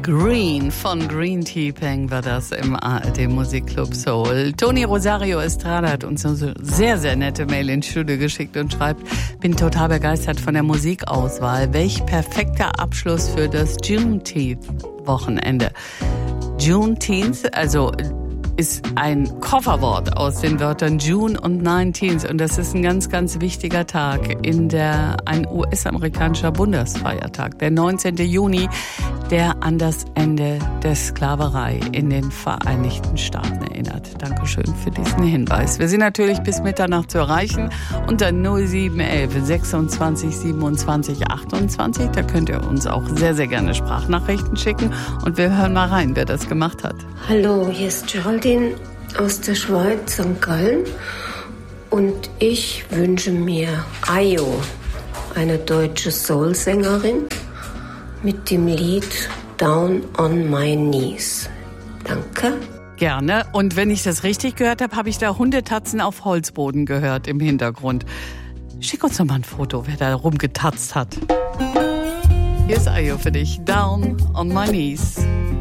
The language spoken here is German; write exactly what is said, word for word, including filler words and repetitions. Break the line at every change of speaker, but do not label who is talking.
Green von Green T-Peng war das im A R D Musikclub Soul. Toni Rosario Estrada hat uns eine sehr, sehr nette Mail ins Studio geschickt und schreibt, bin total begeistert von der Musikauswahl. Welch perfekter Abschluss für das Juneteenth-Wochenende. Juneteenth, also ist ein Kofferwort aus den Wörtern June und Nineteenth und das ist ein ganz, ganz wichtiger Tag in der, ein U S-amerikanischer Bundesfeiertag, der neunzehnten Juni, der an das Ende der Sklaverei in den Vereinigten Staaten erinnert. Dankeschön für diesen Hinweis. Wir sind natürlich bis Mitternacht zu erreichen unter null sieben elf sechsundzwanzig siebenundzwanzig achtundzwanzig. Da könnt ihr uns auch sehr, sehr gerne Sprachnachrichten schicken und wir hören mal rein, wer das gemacht hat.
Hallo, hier ist Geraldine aus der Schweiz, Sankt Gallen und ich wünsche mir Ayo, eine deutsche Soul-Sängerin, mit dem Lied Down on My Knees. Danke.
Gerne. Und wenn ich das richtig gehört habe, habe ich da Hundetatzen auf Holzboden gehört im Hintergrund. Schick uns doch mal ein Foto, wer da rumgetatzt hat. Hier ist Ayo für dich. Down on My Knees.